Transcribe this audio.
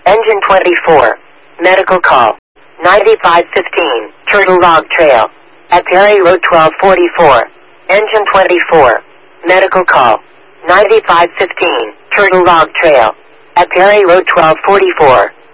Engine 24. Medical call. 9515. Turtle Log Trail. At Perry Road 1244. Engine 24. Medical call. 9515. Turtle Log Trail. At Perry Road 1244.